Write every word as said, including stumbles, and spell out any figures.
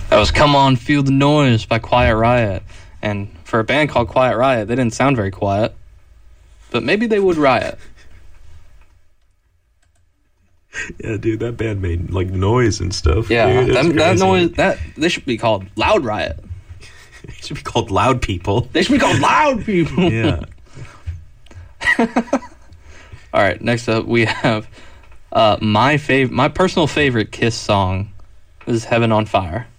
That was Come On Feel the Noise by Quiet Riot. And for a band called Quiet Riot, they didn't sound very quiet. But maybe they would riot. Yeah, dude, that band made, like, noise and stuff. Yeah, dude, that, that noise, that, they should be called Loud Riot. They should be called Loud People. They should be called Loud People. Yeah. All right, next up we have uh, my fav- my personal favorite Kiss song. This is Heaven on Fire.